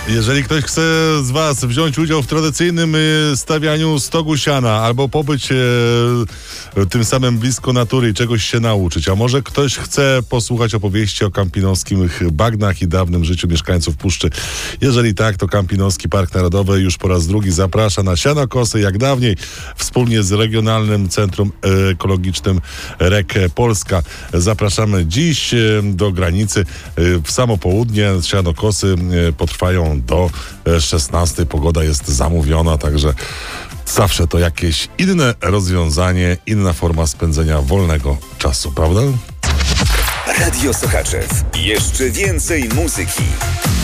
Jeżeli ktoś chce z Was wziąć udział w tradycyjnym stawianiu stogu siana albo pobyć tym samym blisko natury i czegoś się nauczyć, a może ktoś chce posłuchać opowieści o kampinoskich bagnach i dawnym życiu mieszkańców Puszczy. Jeżeli tak, to Kampinoski Park Narodowy już po raz drugi zaprasza na sianokosy jak dawniej wspólnie z Regionalnym Centrum Ekologicznym REK Polska. Zapraszamy dziś do granicy w samo południe. Sianokosy potrwają do 16. Pogoda jest zamówiona, także zawsze to jakieś inne rozwiązanie, inna forma spędzenia wolnego czasu, prawda? Radio Sochaczew. Jeszcze więcej muzyki.